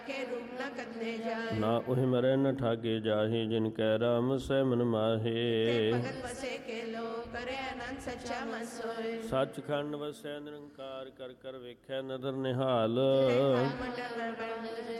ਕੇ ਰੂਪ ਨ ਕੰਦੇ ਜਾਏ। ਨਾ ਉਹੀ ਮਰੈ ਨ ਠਾਗੇ ਜਾਹੇ, ਜਿਨ ਕੈ ਰਾਮ ਸੈ ਮਨ ਮਾਹੇ। ਤੇ ਭਗਤ ਵਸੇ ਕੇ ਲੋ ਕਰੇ ਅਨੰਦ ਸੱਚਾ ਮਨ ਸੋਏ। ਸੱਚਖੰਡ ਵਸੈ ਨਿਰੰਕਾਰ, ਕਰ ਕਰ ਵੇਖੈ ਨਦਰ ਨਿਹਾਲ। ਤੇ ਮੰਡਲ